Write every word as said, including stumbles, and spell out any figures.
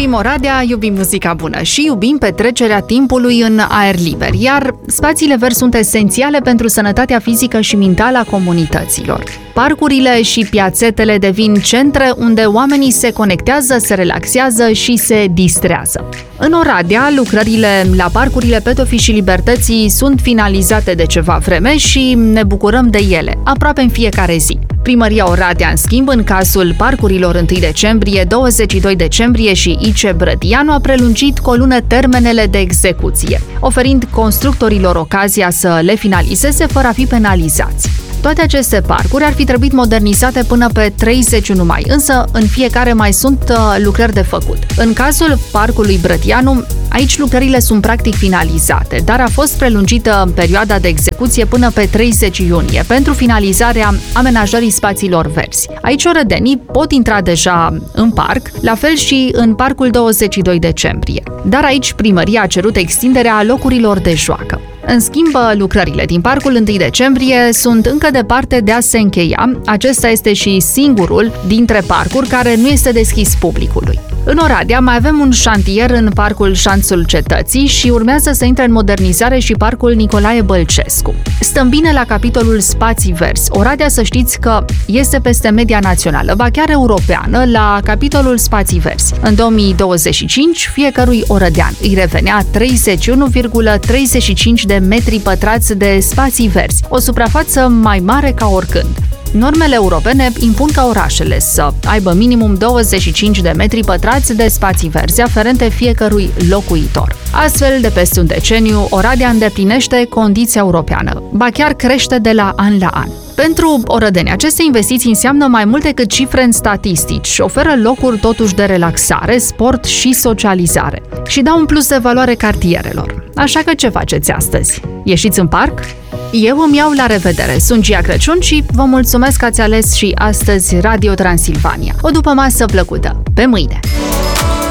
Iubim Oradea, iubim muzica bună și iubim petrecerea timpului în aer liber, iar spațiile verzi sunt esențiale pentru sănătatea fizică și mentală a comunităților. Parcurile și piațetele devin centre unde oamenii se conectează, se relaxează și se distrează. În Oradea, lucrările la parcurile Petofii și Libertății sunt finalizate de ceva vreme și ne bucurăm de ele, aproape în fiecare zi. Primăria Oradea, în schimb, în cazul parcurilor întâi decembrie, douăzeci și doi decembrie și I C E Brătianu, a prelungit cu o lună termenele de execuție, oferind constructorilor ocazia să le finalizeze fără a fi penalizați. Toate aceste parcuri ar fi trebuit modernizate până pe treizeci și unu mai, însă în fiecare mai sunt uh, lucrări de făcut. În cazul parcului Brătianu, aici lucrările sunt practic finalizate, dar a fost prelungită perioada de execuție până pe treizeci iunie pentru finalizarea amenajării spațiilor verzi. Aici orădenii pot intra deja în parc, la fel și în parcul douăzeci și doi decembrie. Dar aici primăria a cerut extinderea locurilor de joacă. În schimb, lucrările din parcul întâi decembrie sunt încă departe de a se încheia. Acesta este și singurul dintre parcuri care nu este deschis publicului. În Oradea mai avem un șantier în parcul Șanțul Cetății și urmează să intre în modernizare și parcul Nicolae Bălcescu. Stăm bine la capitolul spații verzi. Oradea, să știți că este peste media națională, ba chiar europeană, la capitolul spații verzi. În două mii douăzeci și cinci, fiecărui orădean îi revenea treizeci și unu virgulă treizeci și cinci de metri pătrați de spații verzi, o suprafață mai mare ca oricând. Normele europene impun ca orașele să aibă minimum douăzeci și cinci de metri pătrați de spații verzi aferente fiecărui locuitor. Astfel, de peste un deceniu, Oradea îndeplinește condiția europeană, ba chiar crește de la an la an. Pentru orădeni, aceste investiții înseamnă mai mult decât cifre în statistici, oferă locuri totuși de relaxare, sport și socializare și dau un plus de valoare cartierelor. Așa că ce faceți astăzi? Ieșiți în parc? Eu îmi iau la revedere. Sunt Gia Crăciun și vă mulțumesc că ați ales și astăzi Radio Transilvania. O dupămasă plăcută. Pe mâine!